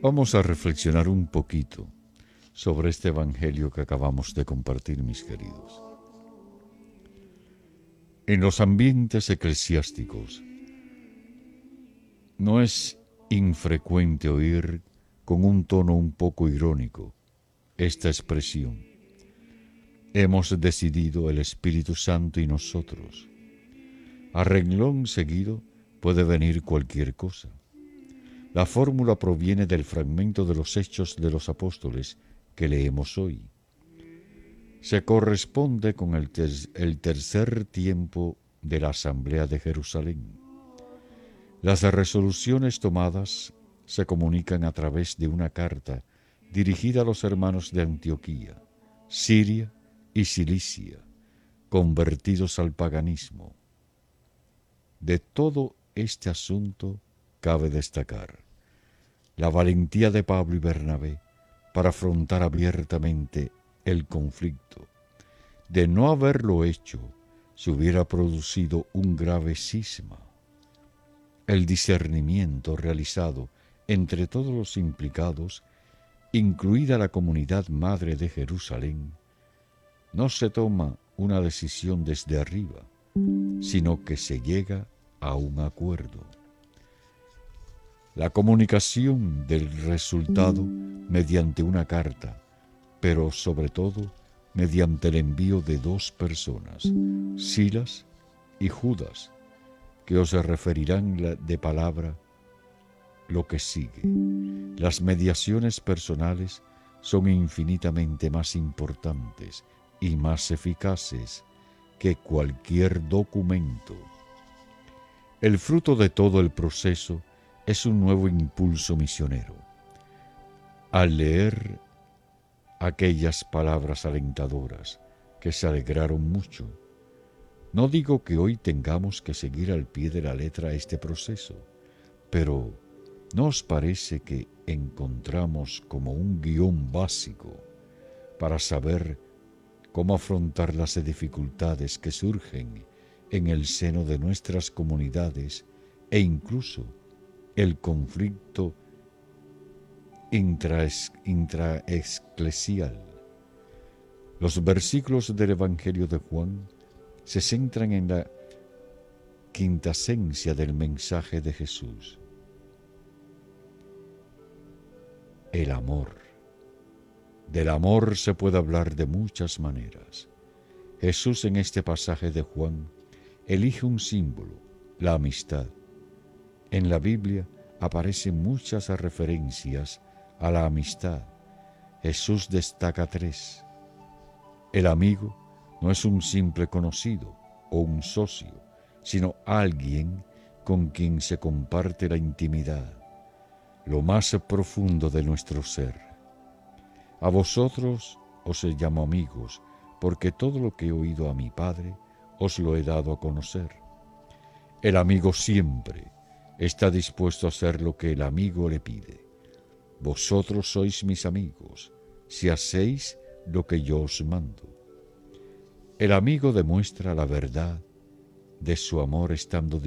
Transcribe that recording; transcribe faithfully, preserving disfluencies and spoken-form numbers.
Vamos a reflexionar un poquito sobre este evangelio que acabamos de compartir, mis queridos. En los ambientes eclesiásticos no es infrecuente oír con un tono un poco irónico esta expresión: hemos decidido el Espíritu Santo y nosotros. A renglón seguido puede venir cualquier cosa. La fórmula proviene del fragmento de los Hechos de los Apóstoles que leemos hoy. Se corresponde con el, ter el tercer tiempo de la Asamblea de Jerusalén. Las resoluciones tomadas se comunican a través de una carta dirigida a los hermanos de Antioquía, Siria y Cilicia, convertidos al paganismo. De todo este asunto cabe destacar la valentía de Pablo y Bernabé para afrontar abiertamente el conflicto. De no haberlo hecho, se hubiera producido un grave cisma. El discernimiento realizado entre todos los implicados, incluida la comunidad madre de Jerusalén, no se toma una decisión desde arriba, sino que se llega a un acuerdo. La comunicación del resultado mediante una carta, pero sobre todo mediante el envío de dos personas, Silas y Judas, que os referirán de palabra lo que sigue. Las mediaciones personales son infinitamente más importantes y más eficaces que cualquier documento. El fruto de todo el proceso es un nuevo impulso misionero. Al leer aquellas palabras alentadoras que se alegraron mucho, no digo que hoy tengamos que seguir al pie de la letra este proceso, pero ¿no os parece que encontramos como un guión básico para saber cómo afrontar las dificultades que surgen en el seno de nuestras comunidades e incluso el conflicto intraeclesial? Los versículos del Evangelio de Juan se centran en la quintasencia del mensaje de Jesús: el amor. Del amor se puede hablar de muchas maneras. Jesús en este pasaje de Juan elige un símbolo, la amistad. En la Biblia aparecen muchas referencias a la amistad. Jesús destaca tres. El amigo no es un simple conocido o un socio, sino alguien con quien se comparte la intimidad, lo más profundo de nuestro ser. A vosotros os llamo amigos, porque todo lo que he oído a mi Padre os lo he dado a conocer. El amigo siempre está dispuesto a hacer lo que el amigo le pide. Vosotros sois mis amigos, si hacéis lo que yo os mando. El amigo demuestra la verdad de su amor estando